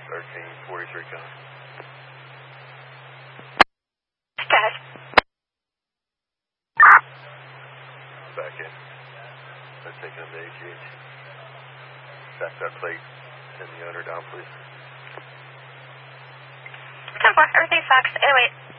1343 coming. Guys. Back in. Let's take them to AGH. Back that plate and the owner down, please. 10-4, everything sucks. 808.